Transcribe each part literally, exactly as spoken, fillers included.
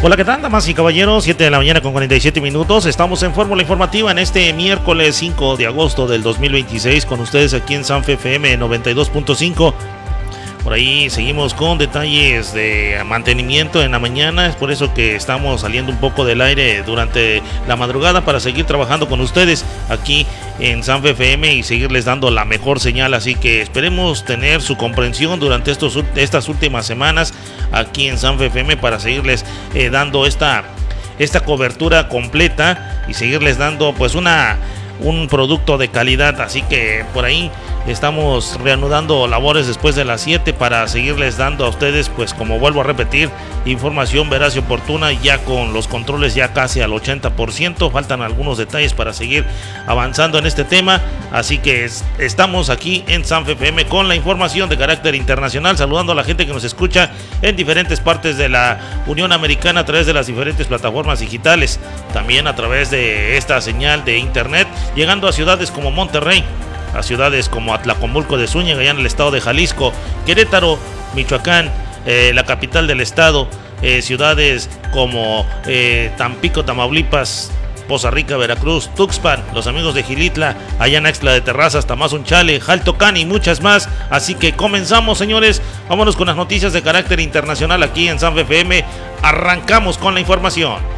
Hola, ¿qué tal, damas y caballeros? siete de la mañana con cuarenta y siete minutos. Estamos en Fórmula Informativa en este miércoles cinco de agosto del dos mil veintiséis con ustedes aquí en Sanfe F M noventa y dos punto cinco. Por ahí seguimos con detalles de mantenimiento en la mañana. Es por eso que estamos saliendo un poco del aire durante la madrugada para seguir trabajando con ustedes aquí en Sanfe F M y seguirles dando la mejor señal. Así que esperemos tener su comprensión durante estos, estas últimas semanas aquí en Sanfe F M para seguirles eh, dando esta, esta cobertura completa y seguirles dando pues una, un producto de calidad. Así que por ahí estamos reanudando labores después de las siete para seguirles dando a ustedes, pues como vuelvo a repetir, información veraz y oportuna, ya con los controles ya casi al ochenta por ciento. Faltan algunos detalles para seguir avanzando en este tema, así que es, estamos aquí en Sanfe F M con la información de carácter internacional, saludando a la gente que nos escucha en diferentes partes de la Unión Americana a través de las diferentes plataformas digitales, también a través de esta señal de internet, llegando a ciudades como Monterrey, a ciudades como Atlacomulco de Zúñiga, allá en el estado de Jalisco, Querétaro, Michoacán, eh, la capital del estado, eh, ciudades como eh, Tampico, Tamaulipas, Poza Rica, Veracruz, Tuxpan, los amigos de Gilitla, allá en Axtla de Terrazas, Tamazunchale, Jaltocán y muchas más. Así que comenzamos, señores, vámonos con las noticias de carácter internacional aquí en Sanfe F M. Arrancamos con la información.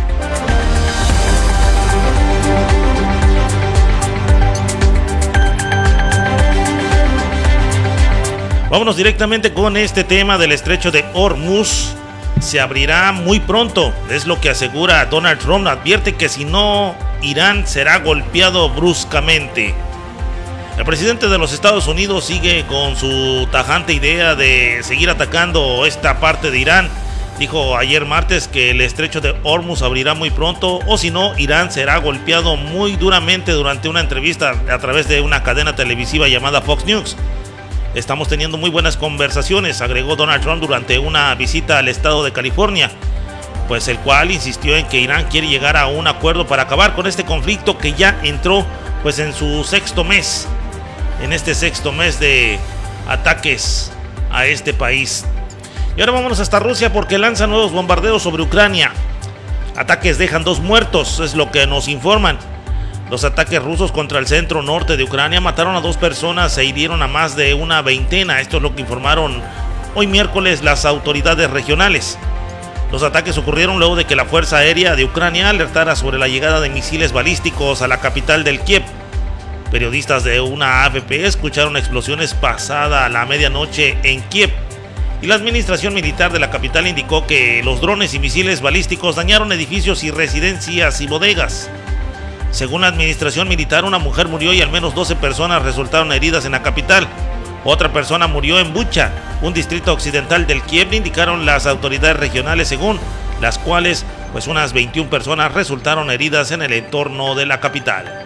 Vámonos directamente con este tema del estrecho de Hormuz. Se abrirá muy pronto, es lo que asegura Donald Trump. Advierte que si no, Irán será golpeado bruscamente. El presidente de los Estados Unidos sigue con su tajante idea de seguir atacando esta parte de Irán. Dijo ayer martes que el estrecho de Hormuz abrirá muy pronto, o si no, Irán será golpeado muy duramente durante una entrevista a través de una cadena televisiva llamada Fox News. Estamos teniendo muy buenas conversaciones, agregó Donald Trump durante una visita al estado de California, pues el cual insistió en que Irán quiere llegar a un acuerdo para acabar con este conflicto que ya entró pues en su sexto mes, en este sexto mes de ataques a este país. Y ahora vámonos hasta Rusia porque lanza nuevos bombardeos sobre Ucrania. Ataques dejan dos muertos, es lo que nos informan. Los ataques rusos contra el centro norte de Ucrania mataron a dos personas e hirieron a más de una veintena. Esto es lo que informaron hoy miércoles las autoridades regionales. Los ataques ocurrieron luego de que la Fuerza Aérea de Ucrania alertara sobre la llegada de misiles balísticos a la capital del Kiev. Periodistas de una A F P escucharon explosiones pasada la medianoche en Kiev. Y la administración militar de la capital indicó que los drones y misiles balísticos dañaron edificios y residencias y bodegas. Según la administración militar, una mujer murió y al menos doce personas resultaron heridas en la capital. Otra persona murió en Bucha, un distrito occidental del Kiev, indicaron las autoridades regionales, según las cuales pues unas veintiuna personas resultaron heridas en el entorno de la capital.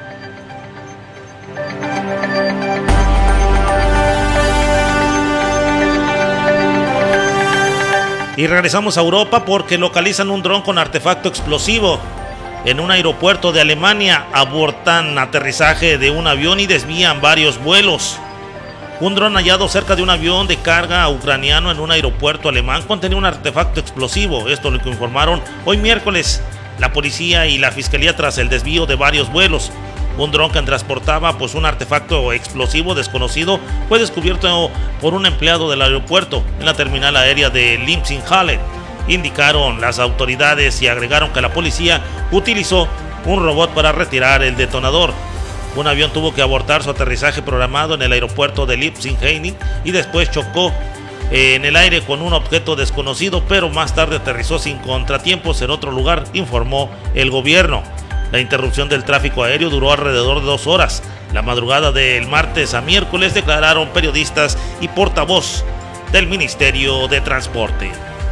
Y regresamos a Europa porque localizan un dron con artefacto explosivo en un aeropuerto de Alemania. Abortan aterrizaje de un avión y desvían varios vuelos. Un dron hallado cerca de un avión de carga ucraniano en un aeropuerto alemán contenía un artefacto explosivo. Esto es lo que informaron hoy miércoles la policía y la fiscalía tras el desvío de varios vuelos. Un dron que transportaba pues un artefacto explosivo desconocido fue descubierto por un empleado del aeropuerto en la terminal aérea de Leipzig-Halle, indicaron las autoridades, y agregaron que la policía utilizó un robot para retirar el detonador. Un avión tuvo que abortar su aterrizaje programado en el aeropuerto de Leipzig-Halle y después chocó en el aire con un objeto desconocido, pero más tarde aterrizó sin contratiempos en otro lugar, informó el gobierno. La interrupción del tráfico aéreo duró alrededor de dos horas. La madrugada del martes a miércoles, declararon periodistas y portavoz del Ministerio de Transporte.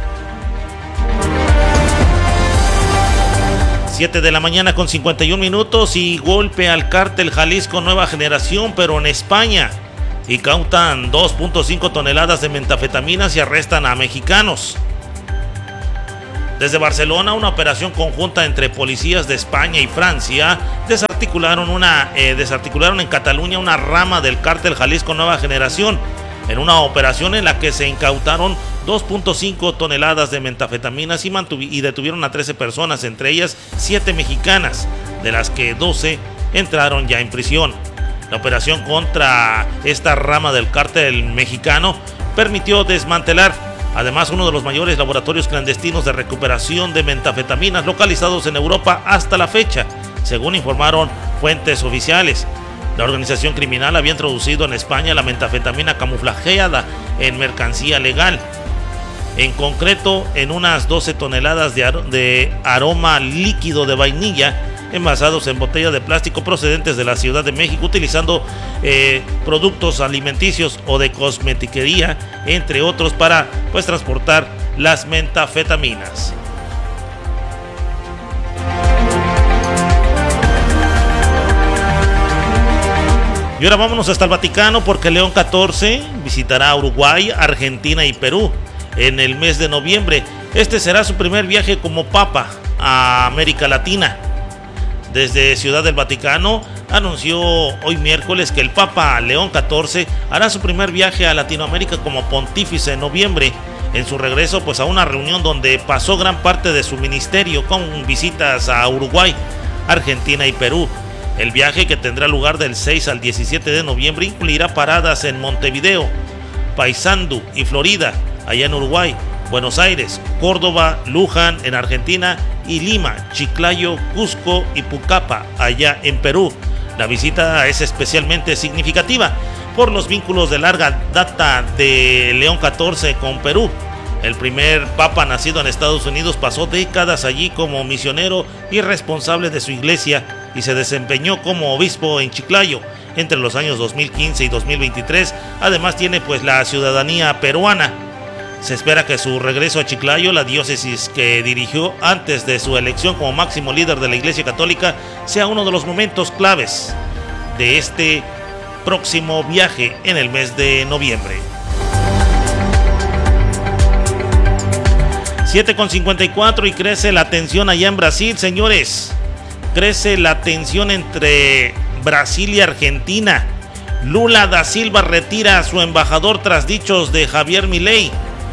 siete de la mañana con cincuenta y un minutos y golpe al cártel Jalisco Nueva Generación, pero en España. Incautan dos punto cinco toneladas de metanfetaminas y arrestan a mexicanos. Desde Barcelona, una operación conjunta entre policías de España y Francia desarticularon, una, eh, desarticularon en Cataluña una rama del cártel Jalisco Nueva Generación, en una operación en la que se incautaron dos punto cinco toneladas de metanfetaminas y, y detuvieron a trece personas, entre ellas siete mexicanas, de las que doce entraron ya en prisión. La operación contra esta rama del cártel mexicano permitió desmantelar además uno de los mayores laboratorios clandestinos de recuperación de metanfetaminas localizados en Europa hasta la fecha, según informaron fuentes oficiales. La organización criminal había introducido en España la metanfetamina camuflajeada en mercancía legal, en concreto en unas doce toneladas de, ar- de aroma líquido de vainilla envasados en botellas de plástico procedentes de la Ciudad de México, utilizando eh, productos alimenticios o de cosmetiquería, entre otros, para pues transportar las metanfetaminas. Y ahora vámonos hasta el Vaticano, porque León catorce visitará Uruguay, Argentina y Perú en el mes de noviembre. Este será su primer viaje como Papa a América Latina. Desde Ciudad del Vaticano anunció hoy miércoles que el Papa León catorce hará su primer viaje a Latinoamérica como pontífice en noviembre, en su regreso pues a una reunión donde pasó gran parte de su ministerio, con visitas a Uruguay, Argentina y Perú. El viaje, que tendrá lugar del seis al diecisiete de noviembre, incluirá paradas en Montevideo, Paysandú y Florida, allá en Uruguay, Buenos Aires, Córdoba, Luján en Argentina y Lima, Chiclayo, Cusco y Pucallpa allá en Perú. La visita es especialmente significativa por los vínculos de larga data de León catorce con Perú. El primer papa nacido en Estados Unidos pasó décadas allí como misionero y responsable de su iglesia, y se desempeñó como obispo en Chiclayo entre los años dos mil quince y dos mil veintitrés. Además tiene pues la ciudadanía peruana. Se espera que su regreso a Chiclayo, la diócesis que dirigió antes de su elección como máximo líder de la Iglesia Católica, sea uno de los momentos claves de este próximo viaje en el mes de noviembre. siete con cincuenta y cuatro y crece la tensión allá en Brasil, señores. Crece la tensión entre Brasil y Argentina. Lula da Silva retira a su embajador tras dichos de Javier Milei.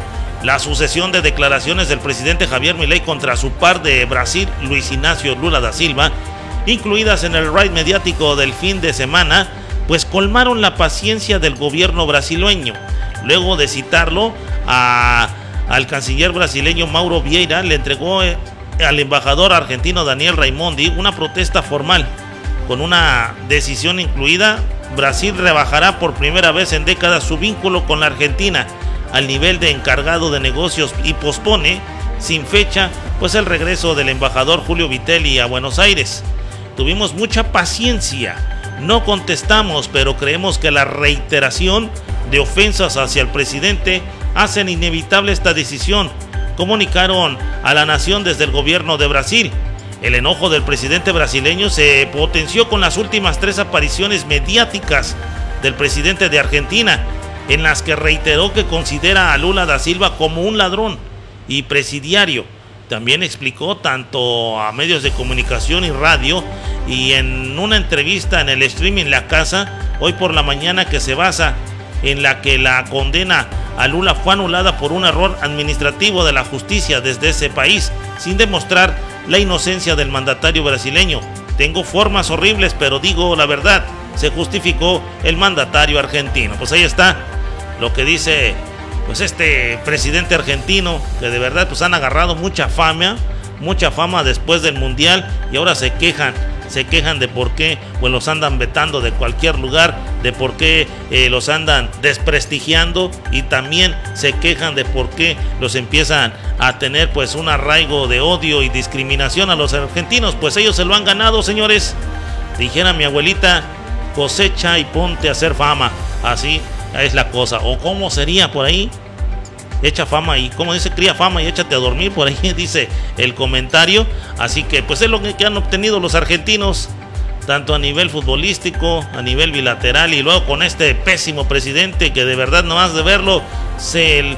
La sucesión de declaraciones del presidente Javier Milei contra su par de Brasil, Luis Ignacio Lula da Silva, incluidas en el raid mediático del fin de semana, pues colmaron la paciencia del gobierno brasileño. Luego de citarlo a, al canciller brasileño Mauro Vieira, le entregó eh, al embajador argentino Daniel Raimondi una protesta formal. Con una decisión incluida, Brasil rebajará por primera vez en décadas su vínculo con la Argentina al nivel de encargado de negocios y pospone sin fecha pues el regreso del embajador Julio Vitelli a Buenos Aires. Tuvimos mucha paciencia, no contestamos, pero creemos que la reiteración de ofensas hacia el presidente hacen inevitable esta decisión, comunicaron a la nación desde el gobierno de Brasil. El enojo del presidente brasileño se potenció con las últimas tres apariciones mediáticas del presidente de Argentina, en las que reiteró que considera a Lula da Silva como un ladrón y presidiario. También explicó tanto a medios de comunicación y radio, y en una entrevista en el streaming La Casa hoy por la mañana, que se basa en la que la condena a Lula fue anulada por un error administrativo de la justicia desde ese país, sin demostrar la inocencia del mandatario brasileño. Tengo formas horribles, pero digo la verdad, se justificó el mandatario argentino. Pues ahí está lo que dice pues este presidente argentino, que de verdad pues han agarrado mucha fama, mucha fama después del mundial, y ahora se quejan, se quejan de por qué pues los andan vetando de cualquier lugar, de por qué eh, los andan desprestigiando, y también se quejan de por qué los empiezan a tener pues un arraigo de odio y discriminación a los argentinos. Pues ellos se lo han ganado, señores. Dijera mi abuelita, cosecha y ponte a hacer fama. Así es la cosa. O cómo sería por ahí, echa fama y, como dice, cría fama y échate a dormir, por ahí dice el comentario. Así que pues es lo que han obtenido los argentinos, tanto a nivel futbolístico, a nivel bilateral, y luego con este pésimo presidente que de verdad nomás de verlo se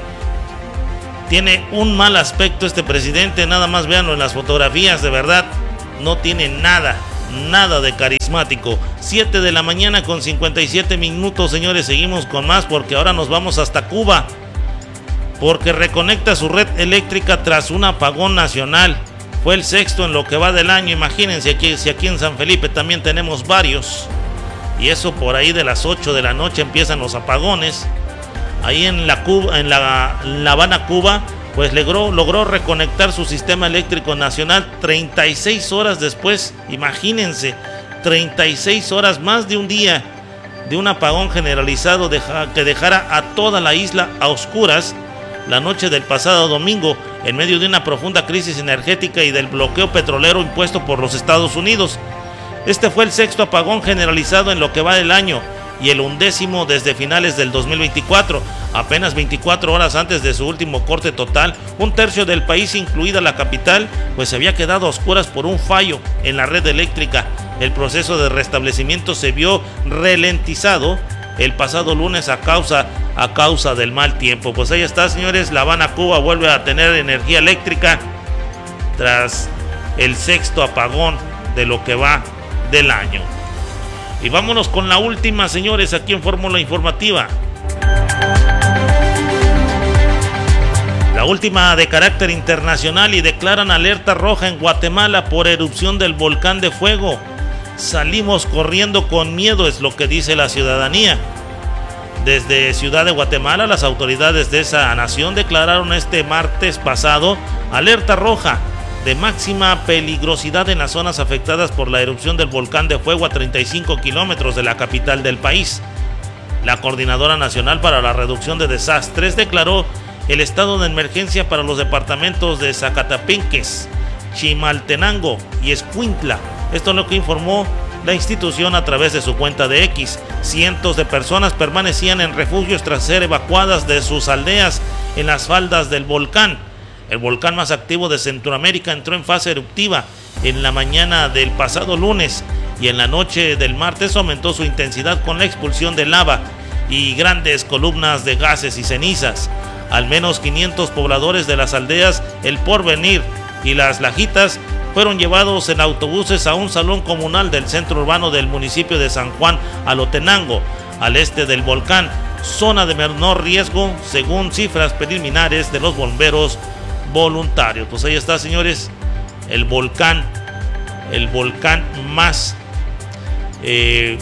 tiene un mal aspecto este presidente. Nada más véanlo en las fotografías, de verdad no tiene nada Nada de carismático. siete de la mañana con cincuenta y siete minutos, señores. Seguimos con más, porque ahora nos vamos hasta Cuba, porque reconecta su red eléctrica tras un apagón nacional. Fue el sexto en lo que va del año. Imagínense aquí, si aquí en San Felipe también tenemos varios. Y eso por ahí de las ocho de la noche empiezan los apagones. Ahí en la, Cuba, en la, en La Habana, Cuba, pues logró, logró reconectar su sistema eléctrico nacional treinta y seis horas después. Imagínense, treinta y seis horas, más de un día de un apagón generalizado deja, que dejara a toda la isla a oscuras la noche del pasado domingo, en medio de una profunda crisis energética y del bloqueo petrolero impuesto por los Estados Unidos. Este fue el sexto apagón generalizado en lo que va del año y el undécimo desde finales del dos mil veinticuatro. Apenas veinticuatro horas antes de su último corte total, un tercio del país, incluida la capital, pues se había quedado a oscuras por un fallo en la red eléctrica. El proceso de restablecimiento se vio ralentizado el pasado lunes a causa, a causa del mal tiempo. Pues ahí está, señores, La Habana, Cuba vuelve a tener energía eléctrica tras el sexto apagón de lo que va del año. Y vámonos con la última, señores, aquí en Fórmula Informativa. La última de carácter internacional, y declaran alerta roja en Guatemala por erupción del volcán de fuego. Salimos corriendo con miedo, es lo que dice la ciudadanía. Desde Ciudad de Guatemala, las autoridades de esa nación declararon este martes pasado alerta roja de máxima peligrosidad en las zonas afectadas por la erupción del volcán de fuego a treinta y cinco kilómetros de la capital del país. La Coordinadora Nacional para la Reducción de Desastres declaró el estado de emergencia para los departamentos de Zacatepinques, Chimaltenango y Escuintla. Esto es lo que informó la institución a través de su cuenta de X. Cientos de personas permanecían en refugios tras ser evacuadas de sus aldeas en las faldas del volcán. El volcán más activo de Centroamérica entró en fase eruptiva en la mañana del pasado lunes y en la noche del martes aumentó su intensidad con la expulsión de lava y grandes columnas de gases y cenizas. Al menos quinientos pobladores de las aldeas El Porvenir y Las Lajitas fueron llevados en autobuses a un salón comunal del centro urbano del municipio de San Juan Alotenango, al este del volcán, zona de menor riesgo según cifras preliminares de los bomberos voluntarios. Pues ahí está, señores, el volcán, el volcán más, eh,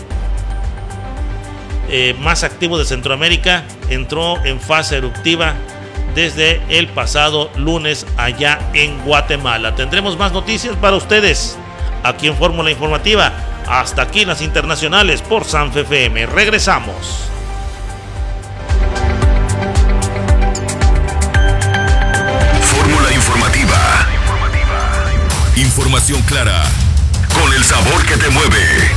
eh, más activo de Centroamérica, entró en fase eruptiva desde el pasado lunes allá en Guatemala. Tendremos más noticias para ustedes aquí en Fórmula Informativa. Hasta aquí las internacionales por Sanfe F M. Regresamos. Fórmula Informativa. Información clara, con el sabor que te mueve.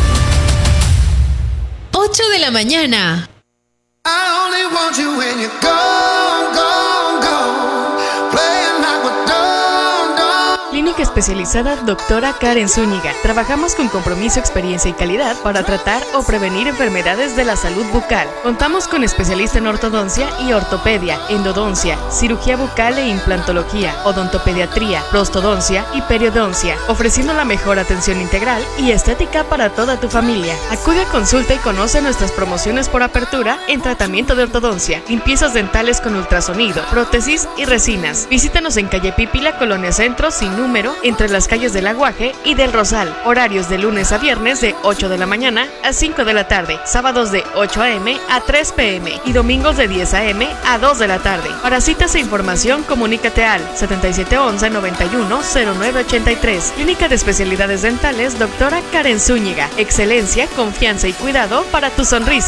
ocho de la mañana. I only want you when you're gone, gone, gone, playing like we're done, done. Clínica especializada Doctora Karen Zúñiga. Trabajamos con compromiso, experiencia y calidad para tratar o prevenir enfermedades de la salud bucal. Contamos con especialista en ortodoncia y ortopedia, endodoncia, cirugía bucal e implantología, odontopediatría, prostodoncia y periodoncia, ofreciendo la mejor atención integral y estética para toda tu familia. Acude a consulta y conoce nuestras promociones por apertura en tratamiento de ortodoncia, limpiezas dentales con ultrasonido, prótesis y resinas. Visítanos en calle Pípila, Colonia Centro, sin número, entre las calles del Aguaje y del Rosal. Horarios de lunes a viernes de ocho de la mañana a cinco de la tarde, sábados de ocho a eme a tres pe eme y domingos de diez a eme a dos de la tarde. Para citas e información, comunícate al setenta y siete once noventa y uno cero nueve ochenta y tres. Clínica de Especialidades Dentales Doctora Karen Zúñiga. Excelencia, confianza y cuidado para tu sonrisa.